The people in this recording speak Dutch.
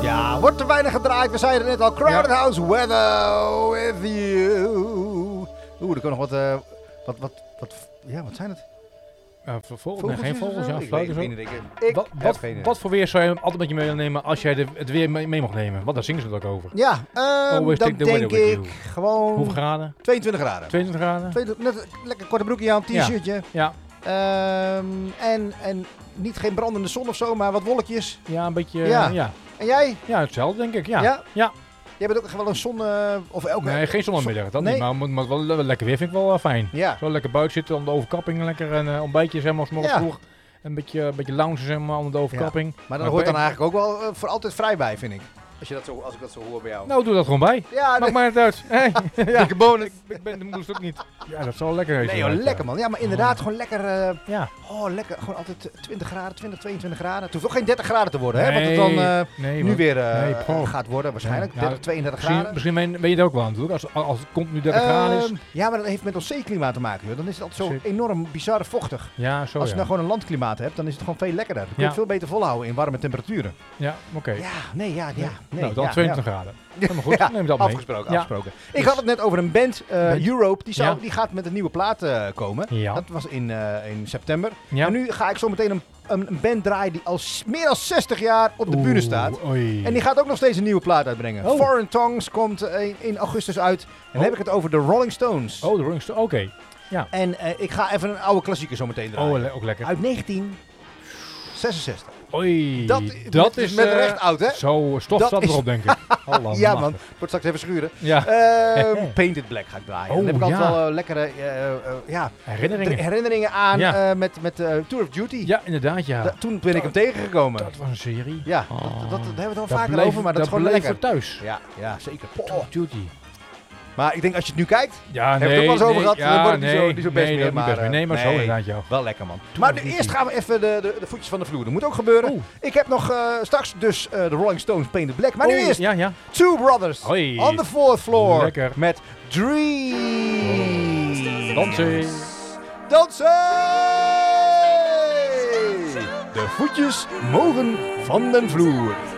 Ja, wordt te weinig gedraaid. We zeiden het net al. Crowded House, Weather With You. Er kan nog wat zijn het? Nee, geen vogels. Ja, fluiters ook. Wat voor weer zou je altijd met je meenemen als jij het weer mee mocht nemen? Want daar zingen ze natuurlijk over. Ja, dan denk ik gewoon... Hoeveel graden? 22 graden. 22 graden? Net lekker korte broekje aan, t-shirtje. Ja. En geen brandende zon of zo, maar wat wolkjes. Ja, een beetje... Ja. En jij? Ja, hetzelfde denk ik. Ja? Ja. Jij bent ook echt wel een zon... Nee, geen zonmiddag. Dat nee? niet, maar wel lekker weer vind ik wel fijn. Ja. Zo lekker buiten zitten, onder de overkapping. Lekker een ontbijtje, zeg maar, 's morgens vroeg. Een beetje loungen, zeg maar, onder de overkapping. Ja. Maar dan hoort dan eigenlijk ook wel voor altijd vrij bij, vind ik. Als ik dat zo hoor bij jou. Nou, doe dat gewoon bij. Ja, maakt mij het uit. Hey. Dikke bonus. Ik moest ook niet. Ja, dat zal lekker zijn. Nee joh, lekker man. Ja, maar inderdaad gewoon lekker. Ja. Oh, lekker. Gewoon altijd 20 graden, 22 graden. Het hoeft ook geen 30 graden te worden, hè? Wat het dan nu weer gaat worden. Waarschijnlijk 30, 32 graden. Misschien ben je het ook wel aan het doen. Als het komt nu 30 graden is. Ja, maar dat heeft met ons zeeklimaat te maken. Joh. Dan is het altijd zo enorm bizar vochtig. Ja, zo Als je nou gewoon een landklimaat hebt, dan is het gewoon veel lekkerder. Dan kun je het veel beter volhouden in warme temperaturen. Ja, oké. Ja, nee. Nou, dan 22 graden. Helemaal goed, neem dat mee. Afgesproken. Ik had het net over een band, Europe, die gaat met een nieuwe plaat komen. Ja. Dat was in september. Ja. En nu ga ik zo meteen een band draaien die al meer dan 60 jaar op de bühne staat. Oei. En die gaat ook nog steeds een nieuwe plaat uitbrengen. Foreign Tongues komt in augustus uit. En dan heb ik het over de Rolling Stones. Oh, de Rolling Stones, oké. Ja. En ik ga even een oude klassieker zo meteen draaien. Oh, ook lekker. Uit 1966. Oei, dat is met recht oud, hè? Zo, stof staat erop, denk ik. Ja, man. Wordt straks even schuren. Ja. Painted Black ga ik draaien. Dan heb ik altijd wel lekkere herinneringen aan met Tour of Duty. Ja, inderdaad, ja. Toen ben ik hem tegengekomen. Dat was een serie. Ja, daar hebben we het al vaker over, maar dat is gewoon lekker. voor thuis. Ja, zeker. Tour of Duty. Maar ik denk als je het nu kijkt, hebben we het ook wel eens over gehad, dan wordt het niet zo best meer. Maar zo inderdaad, jou. Wel lekker, man. Maar eerst gaan we even de voetjes van de vloer. Dat moet ook gebeuren. Ik heb nog straks dus de Rolling Stones Painted Black. Maar nu eerst Two Brothers on the Fourth Floor lekker. met Dreams. Dansen. De voetjes mogen van de vloer.